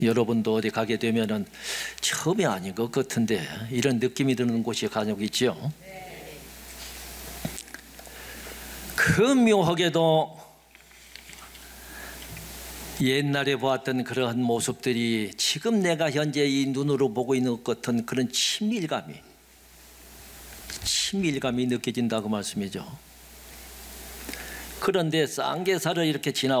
여러분도 어디 가게 되면은 처음이 아닌 것 같은데 이런 느낌이 드는 곳이 간혹 있죠. 그 묘하게도 옛날에 보았던 그러한 모습들이 지금 내가 현재 이 눈으로 보고 있는 것 같은 그런 친밀감이 느껴진다고 말씀이죠. 그런데 쌍계사를 이렇게 지나